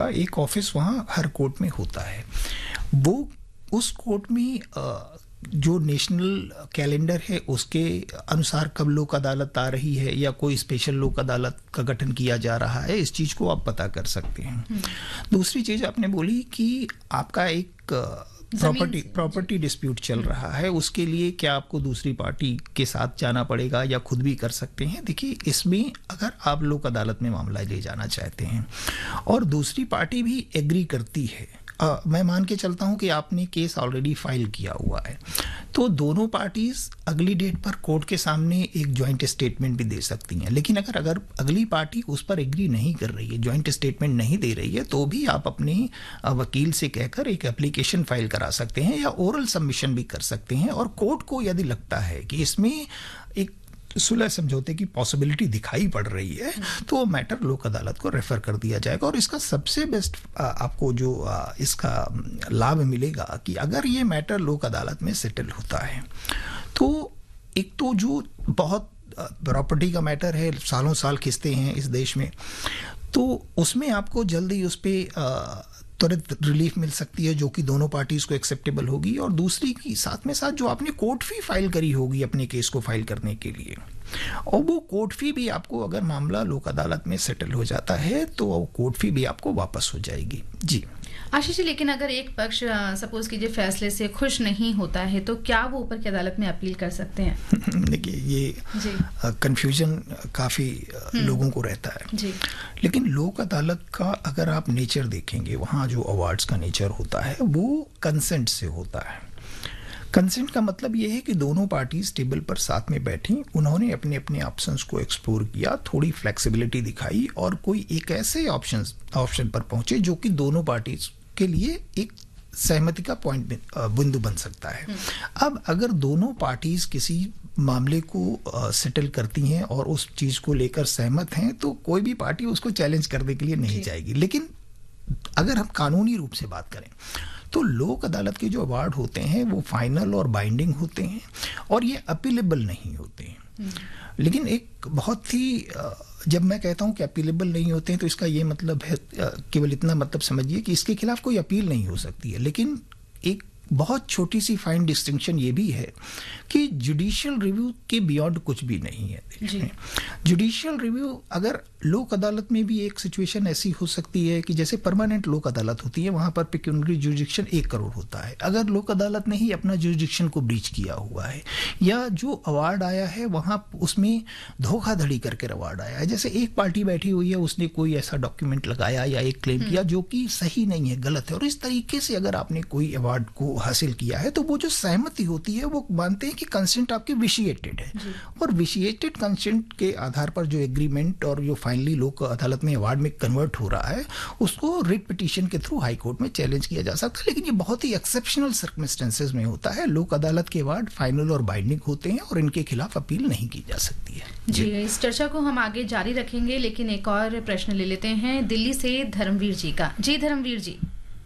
एक ऑफिस वहाँ हर कोर्ट में होता है। वो उस कोर्ट में जो नेशनल कैलेंडर है उसके अनुसार कब लोक अदालत आ रही है या कोई स्पेशल लोक अदालत का गठन किया जा रहा है, इस चीज़ को आप पता कर सकते हैं। दूसरी चीज़ आपने बोली कि आपका एक प्रॉपर्टी डिस्प्यूट चल रहा है, उसके लिए क्या आपको दूसरी पार्टी के साथ जाना पड़ेगा या खुद भी कर सकते हैं? देखिए, इसमें अगर आप लोक अदालत में मामला ले जाना चाहते हैं और दूसरी पार्टी भी एग्री करती है, मैं मान के चलता हूं कि आपने केस ऑलरेडी फाइल किया हुआ है, तो दोनों पार्टीज अगली डेट पर कोर्ट के सामने एक जॉइंट स्टेटमेंट भी दे सकती हैं। लेकिन अगर अगली पार्टी उस पर एग्री नहीं कर रही है, जॉइंट स्टेटमेंट नहीं दे रही है, तो भी आप अपने वकील से कहकर एक एप्लीकेशन फाइल करा सकते हैं या ओरल सबमिशन भी कर सकते हैं। और कोर्ट को यदि लगता है कि इसमें एक सुलह समझौते की पॉसिबिलिटी दिखाई पड़ रही है, तो मैटर लोक अदालत को रेफर कर दिया जाएगा। और इसका सबसे बेस्ट आपको जो इसका लाभ मिलेगा कि अगर ये मैटर लोक अदालत में सेटल होता है, तो एक तो जो बहुत प्रॉपर्टी का मैटर है, सालों साल खिंचते हैं इस देश में, तो उसमें आपको जल्दी उस पर तुरंत रिलीफ मिल सकती है जो कि दोनों पार्टीज को एक्सेप्टेबल होगी। और दूसरी की साथ में साथ जो आपने कोर्ट फी फाइल करी होगी अपने केस को फाइल करने के लिए, और वो कोर्ट फी भी आपको, अगर मामला लोक अदालत में सेटल हो जाता है, तो वो कोर्ट फी भी आपको वापस हो जाएगी। जी आशीष जी, लेकिन अगर एक पक्ष सपोज कीजिए फैसले से खुश नहीं होता है, तो क्या वो ऊपर की अदालत में अपील कर सकते हैं? देखिए, ये कंफ्यूजन काफ़ी लोगों को रहता है जी। लेकिन लोक अदालत का अगर आप नेचर देखेंगे, वहाँ जो अवार्ड्स का नेचर होता है वो कंसेंट से होता है। कंसेंट का मतलब ये है कि दोनों पार्टीज टेबल पर साथ में बैठी, उन्होंने अपने अपने ऑप्शंस को एक्सप्लोर किया, थोड़ी फ्लेक्सिबिलिटी दिखाई और कोई एक ऐसे ऑप्शन पर पहुंचे जो कि दोनों पार्टीज के लिए एक सहमति का बिंदु बन सकता है। अब अगर दोनों पार्टीज किसी मामले को सेटल करती हैं और उस चीज को लेकर सहमत हैं, तो कोई भी पार्टी उसको चैलेंज करने के लिए नहीं जाएगी। लेकिन अगर हम कानूनी रूप से बात करें, तो लोक अदालत के जो अवार्ड होते हैं वो फाइनल और बाइंडिंग होते हैं और ये अपीलेबल नहीं होते हैं। लेकिन एक बहुत ही, जब मैं कहता हूं कि अपीलेबल नहीं होते हैं, तो इसका ये मतलब है, केवल इतना मतलब समझिए कि इसके खिलाफ कोई अपील नहीं हो सकती है। लेकिन एक बहुत छोटी सी फाइन डिस्टिंक्शन ये भी है कि जुडिशियल रिव्यू के बियॉन्ड कुछ भी नहीं है देश में। जुडिशियल रिव्यू, अगर लोक अदालत में भी एक सिचुएशन ऐसी हो सकती है कि जैसे परमानेंट लोक अदालत होती है, वहां पर पेक्यूनिटरी जुरिडिक्शन 1 करोड़ होता है। अगर लोक अदालत ने ही अपना जुरिडिक्शन को ब्रीच किया हुआ है या जो अवार्ड आया है वहां उसमें धोखाधड़ी करके अवार्ड आया है, जैसे एक पार्टी बैठी हुई है, उसने कोई ऐसा डॉक्यूमेंट लगाया या एक क्लेम किया जो कि सही नहीं है, गलत है, और इस तरीके से अगर आपने कोई अवार्ड को हासिल किया है, तो वो जो सहमति होती है वो मानते हैं कि कंसेंट आपके विशिएटेड है। और विशिएटेड कंसेंट के आधार पर जो एग्रीमेंट और जो फाइनली लोक अदालत में अवार्ड में कन्वर्ट हो रहा है, उसको रिट पिटीशन के थ्रू हाई कोर्ट में चैलेंज किया जा सकता है। लेकिन ये बहुत ही एक्सेप्शनल सर्कमस्टेंसेज में होता है। लोक अदालत के अवार्ड फाइनल और बाइंडिंग होते हैं और इनके खिलाफ अपील नहीं की जा सकती है। जी, इस चर्चा को हम आगे जारी रखेंगे, लेकिन एक और प्रश्न ले लेते हैं दिल्ली से धर्मवीर जी का। जी धर्मवीर जी।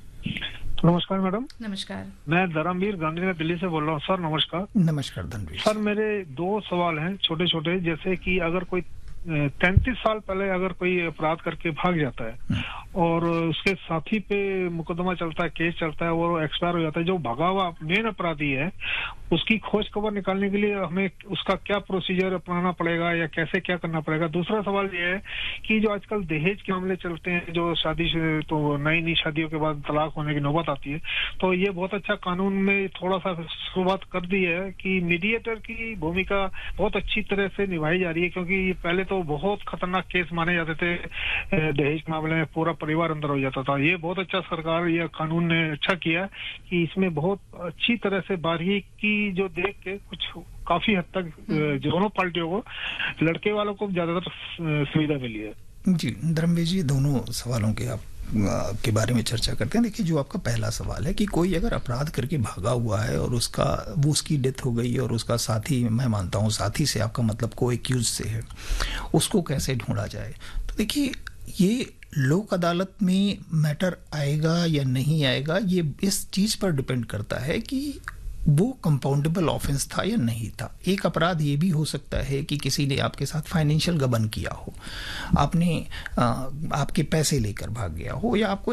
नमस्कार मैडम। नमस्कार। मैं धर्मवीर गांधीनगर दिल्ली से बोल रहा हूँ सर। नमस्कार। नमस्कार धर्मवीर सर, मेरे 2 सवाल हैं छोटे छोटे। जैसे कि अगर कोई 33 साल पहले अगर कोई अपराध करके भाग जाता है और उसके साथी पे मुकदमा चलता है, केस चलता है, वो एक्सपायर हो जाता है, जो भागा हुआ मेन अपराधी है, उसकी खोज खबर निकालने के लिए हमें उसका क्या प्रोसीजर अपनाना पड़ेगा या कैसे क्या करना पड़ेगा? दूसरा सवाल ये है कि जो आजकल दहेज के मामले चलते हैं, जो शादी से तो नई शादियों के बाद तलाक होने की नौबत आती है, तो ये बहुत अच्छा कानून में थोड़ा सा शुरुआत कर दी है कि मीडिएटर की भूमिका बहुत अच्छी तरह से निभाई जा रही है, क्योंकि पहले तो बहुत खतरनाक केस माने जाते थे, दहेज के मामले में पूरा परिवार अंदर हो जाता था। ये बहुत अच्छा सरकार, ये कानून ने अच्छा किया कि इसमें बहुत अच्छी तरह से बारीकी जो देख के कुछ काफी हद तक दोनों पार्टियों को, लड़के वालों को ज्यादातर सुविधा मिली है। जी धर्मवीर जी, दोनों सवालों के आप के बारे में चर्चा करते हैं। देखिए, जो आपका पहला सवाल है कि कोई अगर अपराध करके भागा हुआ है और उसकी डेथ हो गई और उसका साथी, मैं मानता हूँ साथी से आपका मतलब को एक्यूज से है, उसको कैसे ढूंढा जाए, तो देखिए ये लोक अदालत में मैटर आएगा या नहीं आएगा, ये इस चीज पर डिपेंड करता है कि वो कंपाउंडेबल ऑफेंस था या नहीं था। एक अपराध ये भी हो सकता है कि किसी ने आपके साथ फाइनेंशियल गबन किया हो, आपने आपके पैसे लेकर भाग गया हो, या आपको